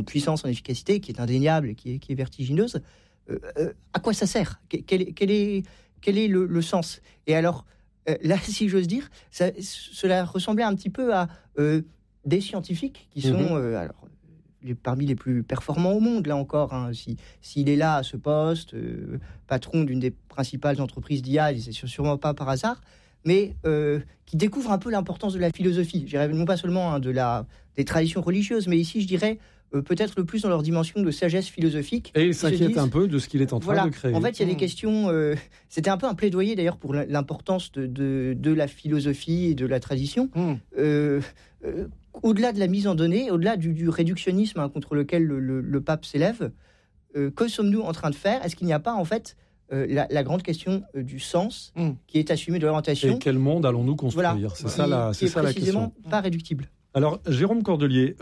en puissance, en efficacité, qui est indéniable et qui est vertigineuse, à quoi ça sert ? Quel est le sens ? Et alors, là, si j'ose dire, cela ressemblait un petit peu à des scientifiques qui sont parmi les plus performants au monde, là encore. Hein, s'il est là à ce poste, patron d'une des principales entreprises d'IA, c'est sûrement pas par hasard, mais qui découvre un peu l'importance de la philosophie. Je dirais non pas seulement des traditions religieuses, mais ici, je dirais peut-être le plus dans leur dimension de sagesse philosophique. Et il s'inquiète un peu de ce qu'il est en train de créer. En fait, il y a des questions... c'était un peu un plaidoyer, d'ailleurs, pour l'importance de la philosophie et de la tradition. Au-delà de la mise en données, au-delà du réductionnisme contre lequel le pape s'élève, que sommes-nous en train de faire ? Est-ce qu'il n'y a pas, en fait, la grande question du sens qui est assumée de l'orientation ? Et quel monde allons-nous construire ? Voilà, c'est ça la question. Précisément pas réductible. Alors, Jérôme Cordelier,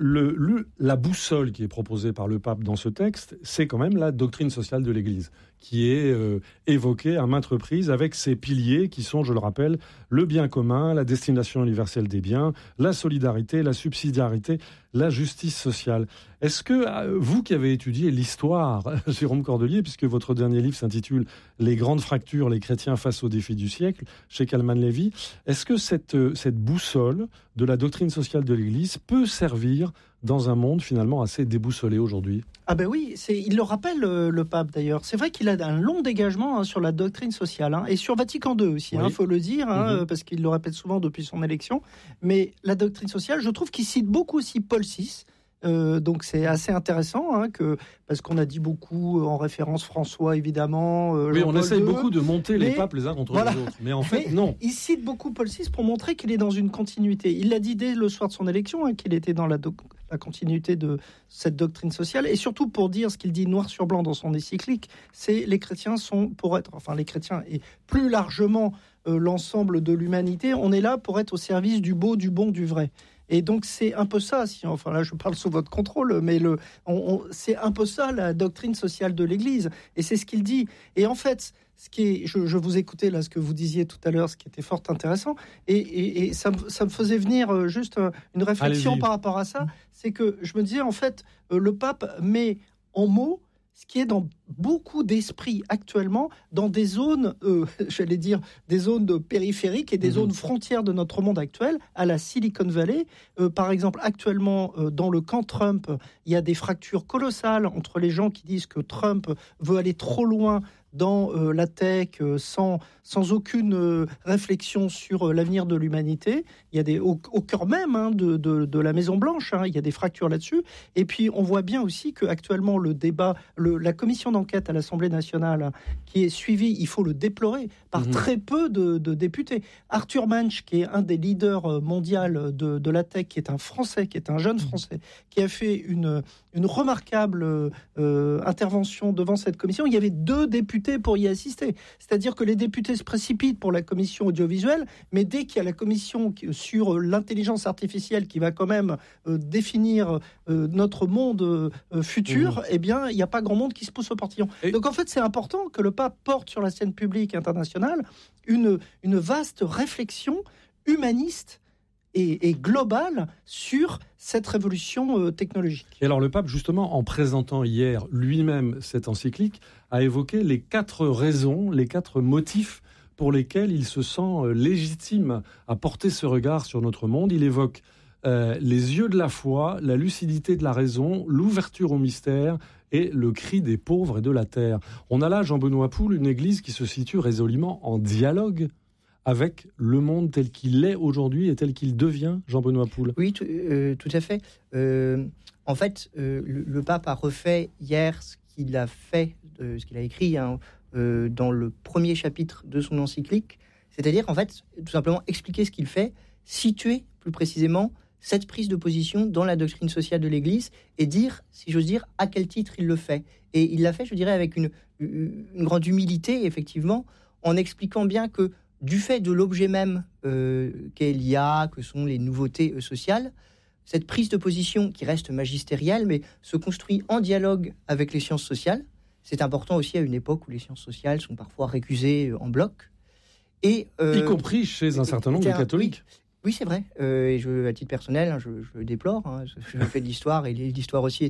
la boussole qui est proposée par le pape dans ce texte, c'est quand même la doctrine sociale de l'Église, qui est évoquée à maintes reprises avec ses piliers qui sont, je le rappelle, le bien commun, la destination universelle des biens, la solidarité, la subsidiarité, la justice sociale. Est-ce que vous qui avez étudié l'histoire, Jérôme Cordelier, puisque votre dernier livre s'intitule « Les grandes fractures, les chrétiens face aux défis du siècle » chez Kalman Levy, est-ce que cette boussole de la doctrine sociale de l'Église peut servir dans un monde finalement assez déboussolé aujourd'hui ? Ah ben oui, il le rappelle le pape d'ailleurs. C'est vrai qu'il a un long dégagement sur la doctrine sociale et sur Vatican II aussi, faut le dire, parce qu'il le répète souvent depuis son élection. Mais la doctrine sociale, je trouve qu'il cite beaucoup aussi Paul VI. Donc c'est assez intéressant parce qu'on a dit beaucoup en référence François évidemment. Oui, on essaye beaucoup de monter les papes les uns contre les autres, mais en fait non. Il cite beaucoup Paul VI pour montrer qu'il est dans une continuité. Il l'a dit dès le soir de son élection qu'il était dans la continuité de cette doctrine sociale, et surtout pour dire ce qu'il dit noir sur blanc dans son encyclique, c'est les chrétiens les chrétiens et plus largement l'ensemble de l'humanité, on est là pour être au service du beau, du bon, du vrai. Et donc c'est un peu ça, là je parle sous votre contrôle, mais c'est un peu ça la doctrine sociale de l'Église, et c'est ce qu'il dit. Et en fait, je vous écoutais là, ce que vous disiez tout à l'heure, ce qui était fort intéressant, et ça me faisait venir juste une réflexion. Allez-y. Par rapport à ça, c'est que je me disais en fait, le pape met en mots ce qui est dans beaucoup d'esprits actuellement, dans des zones, des zones périphériques et des zones frontières de notre monde actuel, à la Silicon Valley. Par exemple, actuellement, dans le camp Trump, il y a des fractures colossales entre les gens qui disent que Trump veut aller trop loin dans la tech, sans aucune réflexion sur l'avenir de l'humanité. Il y a au cœur même de la Maison Blanche, il y a des fractures là-dessus. Et puis on voit bien aussi qu'actuellement le débat, la commission d'enquête à l'Assemblée nationale, qui est suivie, il faut le déplorer, par très peu de députés. Arthur Manch, qui est un des leaders mondiaux de la tech, qui est un Français, qui est un jeune Français, qui a fait une remarquable intervention devant cette commission. Il y avait 2 députés pour y assister. C'est-à-dire que les députés se précipitent pour la commission audiovisuelle, mais dès qu'il y a la commission sur l'intelligence artificielle qui va quand même définir notre monde futur, eh bien, il n'y a pas grand monde qui se pousse au portillon. Donc en fait, c'est important que le pape porte sur la scène publique internationale une vaste réflexion humaniste et globale sur cette révolution technologique. Et alors le pape, justement, en présentant hier lui-même cette encyclique, a évoqué les 4 raisons, les 4 motifs pour lesquels il se sent légitime à porter ce regard sur notre monde. Il évoque les yeux de la foi, la lucidité de la raison, l'ouverture au mystère et le cri des pauvres et de la terre. On a là, Jean-Benoît Poul, une église qui se situe résolument en dialogue avec le monde tel qu'il est aujourd'hui et tel qu'il devient, Jean-Benoît Poul. Oui, tout à fait. En fait, le pape a refait hier ce qu'il a fait, ce qu'il a écrit dans le premier chapitre de son encyclique, c'est-à-dire, en fait, tout simplement expliquer ce qu'il fait, situer plus précisément cette prise de position dans la doctrine sociale de l'Église et dire, si j'ose dire, à quel titre il le fait. Et il l'a fait, je dirais, avec une grande humilité, effectivement, en expliquant bien que du fait de l'objet même qu'est l'IA, que sont les nouveautés sociales, cette prise de position qui reste magistérielle, mais se construit en dialogue avec les sciences sociales. C'est important aussi à une époque où les sciences sociales sont parfois récusées en bloc. Et, y compris chez un certain nombre de catholiques. Oui, c'est vrai. Et à titre personnel, je le déplore. Je fais de l'histoire, et l'histoire aussi